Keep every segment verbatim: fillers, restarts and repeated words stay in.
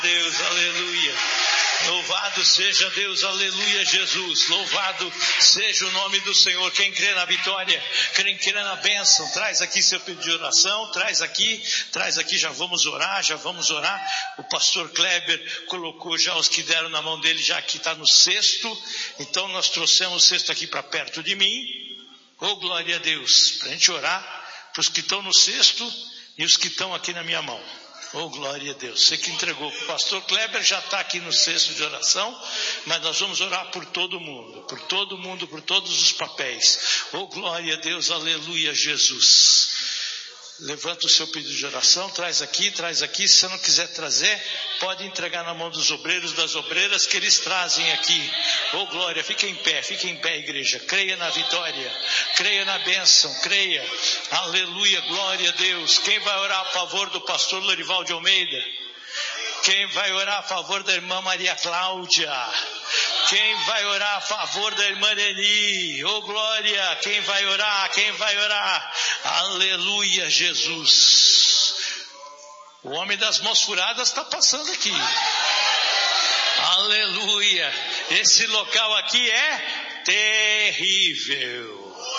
Deus, aleluia. Louvado seja Deus, aleluia, Jesus. Louvado seja o nome do Senhor. Quem crê na vitória, quem crê na bênção, traz aqui seu pedido de oração, traz aqui, traz aqui, já vamos orar, já vamos orar. O pastor Kleber colocou já os que deram na mão dele, já aqui está no cesto. Então nós trouxemos o cesto aqui para perto de mim. Oh, glória a Deus, para a gente orar para os que estão no cesto e os que estão aqui na minha mão. Oh, glória a Deus. Você que entregou. O pastor Kleber já está aqui no cesto de oração, mas nós vamos orar por todo mundo, por todo mundo, por todos os papéis. Oh, glória a Deus, aleluia, Jesus. Levanta o seu pedido de oração, traz aqui, traz aqui. Se você não quiser trazer, pode entregar na mão dos obreiros, das obreiras, que eles trazem aqui. Oh, glória, fica em pé, fica em pé, igreja. Creia na vitória, creia na bênção, creia. Aleluia, glória a Deus. Quem vai orar a favor do pastor Lorival de Almeida? Quem vai orar a favor da irmã Maria Cláudia? Quem vai orar a favor da irmã Eni? Oh, glória! Quem vai orar? Quem vai orar? Aleluia, Jesus! O homem das mãos furadas está passando aqui. Aleluia! Esse local aqui é terrível.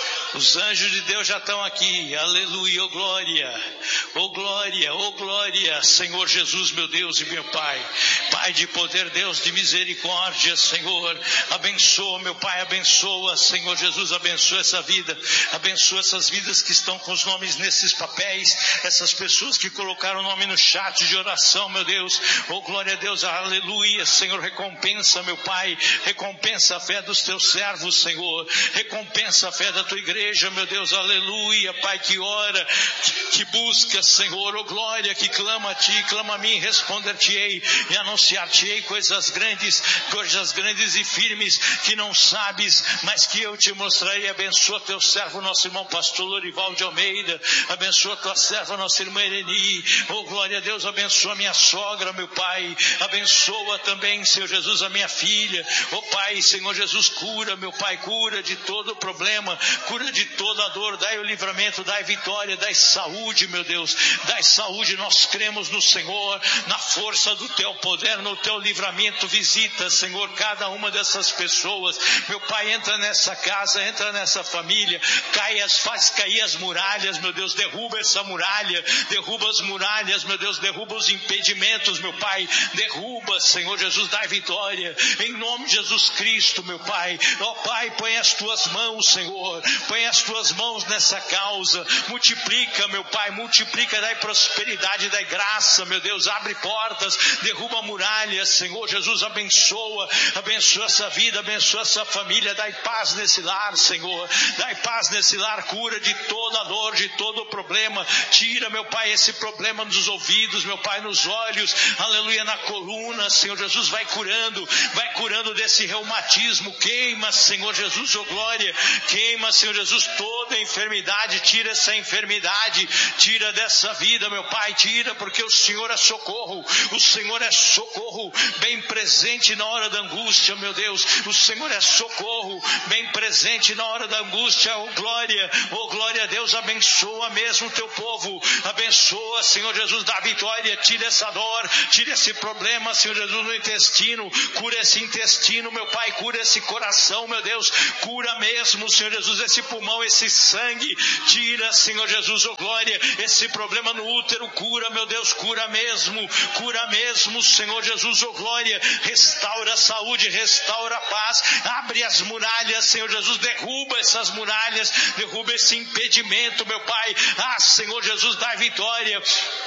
Os anjos de Deus já estão aqui, aleluia, oh glória, oh glória, oh glória, Senhor Jesus, meu Deus e meu Pai, Pai de poder, Deus de misericórdia, Senhor, abençoa, meu Pai, abençoa, Senhor Jesus, abençoa essa vida, abençoa essas vidas que estão com os nomes nesses papéis, essas pessoas que colocaram o nome no chat de oração, meu Deus, oh glória a Deus, aleluia, Senhor, recompensa, meu Pai, recompensa a fé dos teus servos, Senhor, recompensa a fé da tua igreja, meu Deus, aleluia, Pai, que ora, que busca, Senhor, oh glória, que clama a Ti, clama a mim, responder-te-ei e anunciar-te-ei coisas grandes, coisas grandes e firmes, que não sabes, mas que eu te mostrarei. Abençoa teu servo, nosso irmão pastor Lorival de Almeida, abençoa tua serva, nossa irmã Eni, oh glória a Deus, abençoa a minha sogra, meu Pai, abençoa também, Senhor Jesus, a minha filha, oh Pai, Senhor Jesus, cura, meu Pai, cura de todo o problema, cura de toda a dor, dai o livramento, dai vitória, dai saúde, meu Deus, dai saúde, nós cremos no Senhor, na força do teu poder, no teu livramento. Visita, Senhor, cada uma dessas pessoas, meu Pai, entra nessa casa, entra nessa família, cai as, faz cair as muralhas, meu Deus, derruba essa muralha, derruba as muralhas, meu Deus, derruba os impedimentos, meu Pai, derruba, Senhor Jesus, dai vitória, em nome de Jesus Cristo, meu Pai, ó Pai, põe as tuas mãos, Senhor, põe as tuas mãos nessa causa, multiplica, meu Pai, multiplica, dai prosperidade, dai graça, meu Deus, abre portas, derruba muralhas, Senhor Jesus, abençoa, abençoa essa vida, abençoa essa família, dai paz nesse lar, Senhor, dai paz nesse lar, cura de toda a dor, de todo o problema, tira, meu Pai, esse problema dos ouvidos, meu Pai, nos olhos, aleluia, na coluna, Senhor Jesus, vai curando, vai curando desse reumatismo, queima, Senhor Jesus, oh glória, queima, Senhor Jesus, toda enfermidade, tira essa enfermidade, tira dessa vida, meu Pai, tira, porque o Senhor é socorro, o Senhor é socorro, bem presente na hora da angústia, meu Deus, o Senhor é socorro, bem presente na hora da angústia, oh glória, oh glória a Deus, abençoa mesmo o teu povo, abençoa, Senhor Jesus, dá vitória, tira essa dor, tira esse problema, Senhor Jesus, no intestino, cura esse intestino, meu Pai, cura esse coração, meu Deus, cura mesmo, Senhor Jesus, esse pulmão, esse sangue, tira, Senhor Jesus, oh glória, esse problema no útero, cura, meu Deus, cura mesmo, cura mesmo, Senhor Jesus, oh glória, restaura a saúde, restaura a paz, abre as muralhas, Senhor Jesus, derruba essas muralhas, derruba esse impedimento, meu Pai, ah, Senhor Jesus, dá vitória,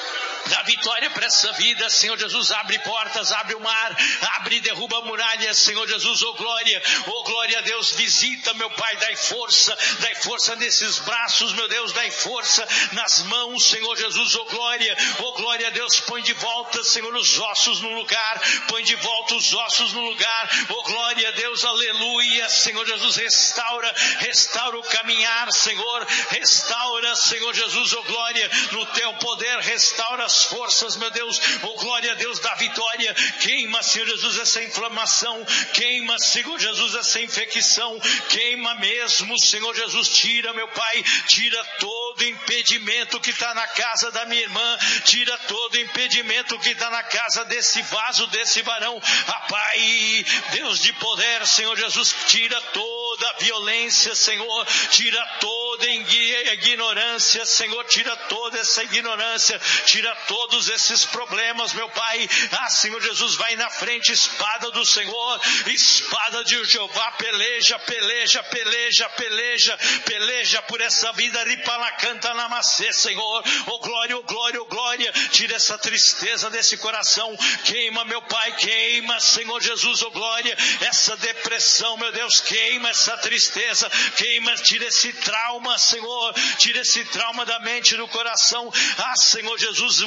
dá vitória para essa vida, Senhor Jesus, abre portas, abre o mar, abre e derruba muralhas, Senhor Jesus, oh glória, oh glória a Deus, visita, meu Pai, dai força, dai força nesses braços, meu Deus, dai força nas mãos, Senhor Jesus, oh glória, oh glória a Deus, põe de volta, Senhor, os ossos no lugar, põe de volta os ossos no lugar, oh glória a Deus, aleluia, Senhor Jesus, restaura, restaura o caminhar, Senhor, restaura, Senhor Jesus, oh glória, no teu poder, restaura as as forças, meu Deus, oh glória a Deus, da vitória. Queima, Senhor Jesus, essa inflamação, queima, Senhor Jesus, essa infecção, queima mesmo, Senhor Jesus, tira, meu Pai, tira todo impedimento que está na casa da minha irmã, tira todo impedimento que está na casa desse vaso, desse varão, ah, Pai, Deus de poder, Senhor Jesus, tira toda a violência, Senhor, tira toda ignorância, Senhor, tira toda essa ignorância, tira todos esses problemas, meu Pai, ah, Senhor Jesus, vai na frente, espada do Senhor, espada de Jeová, peleja, peleja, peleja, peleja, peleja por essa vida, ripalacanta namacê, Senhor, oh glória, oh glória, oh glória, tira essa tristeza desse coração, queima, meu Pai, queima, Senhor Jesus, oh glória, essa depressão, meu Deus, queima essa tristeza, queima, tira esse trauma, Senhor, tira esse trauma da mente, do coração, ah, Senhor Jesus,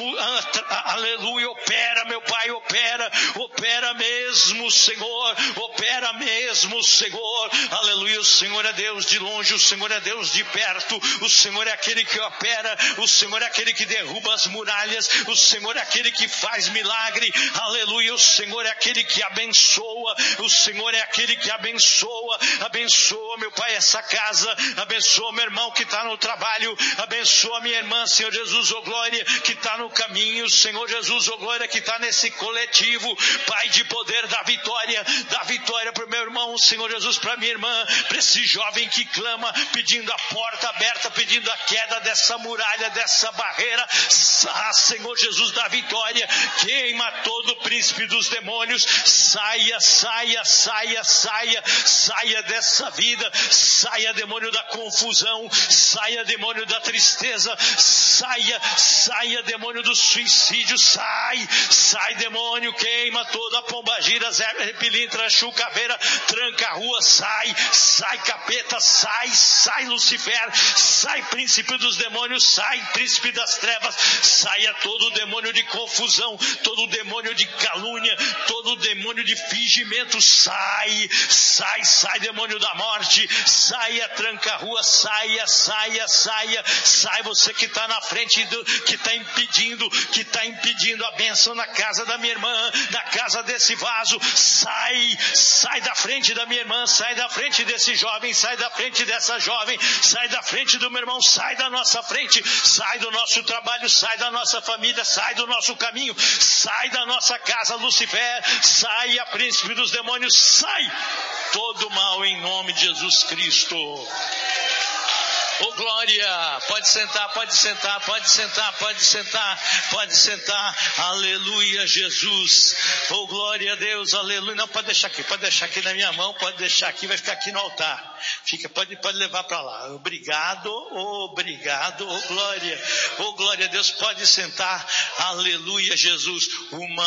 aleluia, opera, meu Pai, opera, opera mesmo, Senhor, opera mesmo, Senhor, aleluia, o Senhor é Deus de longe, o Senhor é Deus de perto, o Senhor é aquele que opera, o Senhor é aquele que derruba as muralhas, o Senhor é aquele que faz milagre, aleluia, o Senhor é aquele que abençoa, o Senhor é aquele que abençoa, abençoa, meu Pai, essa casa, abençoa meu irmão que está no trabalho, abençoa minha irmã, Senhor Jesus, oh glória, que está no caminho, Senhor Jesus, oh glória, que está nesse coletivo, Pai de poder, da vitória, da vitória para o meu irmão, Senhor Jesus, para minha irmã, para esse jovem que clama, pedindo a porta aberta, pedindo a queda dessa muralha, dessa barreira, ah, Senhor Jesus, da vitória, queima todo o príncipe dos demônios, saia, saia, saia, saia, saia dessa vida, saia demônio da confusão, saia demônio da tristeza, saia, saia demônio do suicídio, sai, sai demônio, queima toda a pombagira, zé, pilintra, chucaveira, tranca a rua, sai, sai capeta, sai, sai Lucifer, sai príncipe dos demônios, sai príncipe das trevas, saia todo o demônio de confusão, todo o demônio de calúnia, todo o demônio de fingimento, sai, sai, sai demônio da morte, saia, tranca a rua, saia, saia, saia, sai você que está na frente, do, que está impedindo, que está impedindo a bênção na casa da minha irmã, na casa desse vaso, sai, sai da frente da minha irmã, sai da frente desse jovem, sai da frente dessa jovem, sai da frente do meu irmão, sai da nossa frente, sai do nosso trabalho, sai da nossa família, sai do nosso caminho, sai da nossa casa, Lucifer, sai a príncipe dos demônios, sai todo mal em nome de Jesus Cristo. Oh glória, pode sentar, pode sentar, pode sentar, pode sentar, pode sentar, aleluia Jesus, oh glória a Deus, aleluia, não, pode deixar aqui, pode deixar aqui na minha mão, pode deixar aqui, vai ficar aqui no altar, fica, pode, pode levar para lá, obrigado, obrigado, oh glória, oh glória a Deus, pode sentar, aleluia Jesus, uma